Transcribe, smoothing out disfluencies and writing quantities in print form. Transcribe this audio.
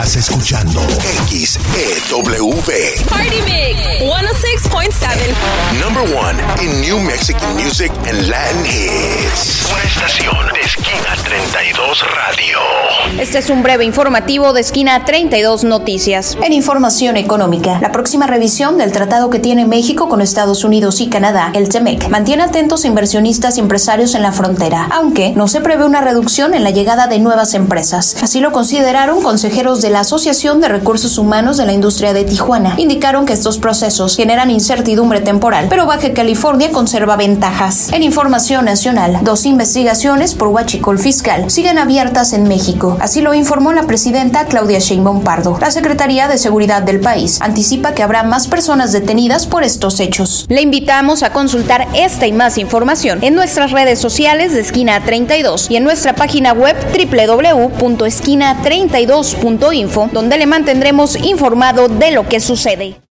Estás escuchando XEW. Party Mix 106.7. Number one in New Mexican music and Latin hits. Una estación de Esquina 32 Radio. Este es un breve informativo de Esquina 32 Noticias. En información económica, la próxima revisión del tratado que tiene México con Estados Unidos y Canadá, el TEMEC, mantiene atentos a inversionistas y empresarios en la frontera, aunque no se prevé una reducción en la llegada de nuevas empresas. Así lo consideraron consejeros de la Asociación de Recursos Humanos de la Industria de Tijuana. Indicaron que estos procesos generan incertidumbre temporal, pero Baja California conserva ventajas. En información nacional, 2 investigaciones por huachicol fiscal siguen abiertas en México. Así lo informó la presidenta Claudia Sheinbaum Pardo. La Secretaría de Seguridad del país anticipa que habrá más personas detenidas por estos hechos. Le invitamos a consultar esta y más información en nuestras redes sociales de Esquina 32 y en nuestra página web www.esquina32.info, donde le mantendremos informado de lo que sucede.